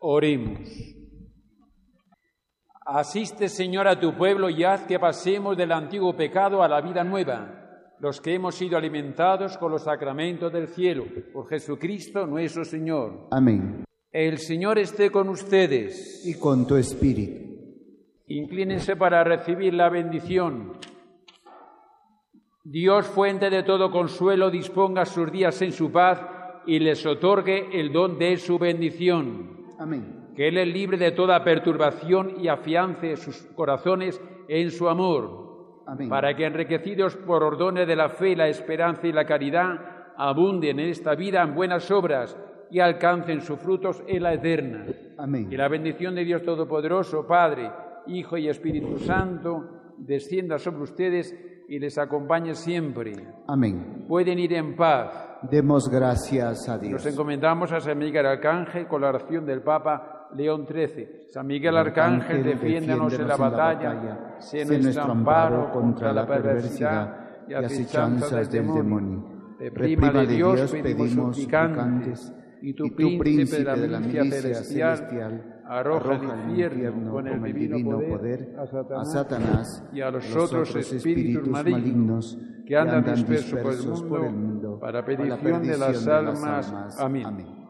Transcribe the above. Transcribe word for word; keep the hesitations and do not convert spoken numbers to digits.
Oremos. Asiste, Señor, a tu pueblo y haz que pasemos del antiguo pecado a la vida nueva, los que hemos sido alimentados con los sacramentos del cielo, por Jesucristo nuestro Señor. Amén. El Señor esté con ustedes. Y con tu espíritu. Inclínense para recibir la bendición. Dios, fuente de todo consuelo, disponga sus días en su paz y les otorgue el don de su bendición. Amén. Que Él les libre de toda perturbación y afiance sus corazones en su amor. Amén. Para que, enriquecidos por los dones de la fe, la esperanza y la caridad, abunden en esta vida en buenas obras y alcancen sus frutos en la eterna. Amén. Y la bendición de Dios Todopoderoso, Padre, Hijo y Espíritu Santo, descienda sobre ustedes y les acompañe siempre. Amén. Pueden ir en paz. Demos gracias a Dios. Nos encomendamos a San Miguel Arcángel con la oración del Papa León trece. San Miguel Arcángel, defiéndanos en la batalla, sé nuestro amparo contra la perversidad y acechanzas del demonio. Reprima de Dios pedimos suplicantes, y tu príncipe de la milicia celestial, arroja al infierno con el divino poder a Satanás y a los otros espíritus malignos que andan dispersos por el mundo, para petición de las almas. Amén.